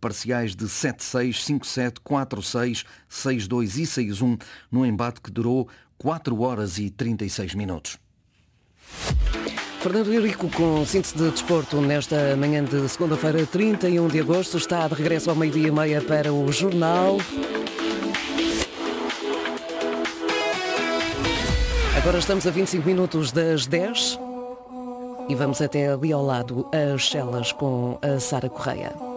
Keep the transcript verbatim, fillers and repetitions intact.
parciais de sete seis, cinco sete, quatro seis, seis dois e seis um, num embate que durou quatro horas e trinta e seis minutos. Fernando Eurico com síntese de desporto nesta manhã de segunda-feira, trinta e um de agosto. Está de regresso ao meio-dia e meia para o jornal. Agora estamos a vinte e cinco minutos das dez e vamos até ali ao lado, as Celas com a Sara Correia.